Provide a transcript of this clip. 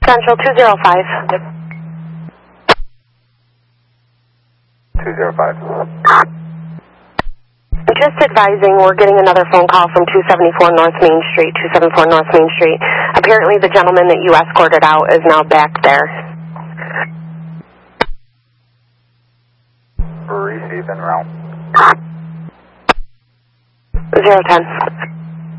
Central 205. Yep. 205. Just advising, we're getting another phone call from 274 North Main Street, 274 North Main Street. Apparently the gentleman that you escorted out is now back there. Receive en route. 010.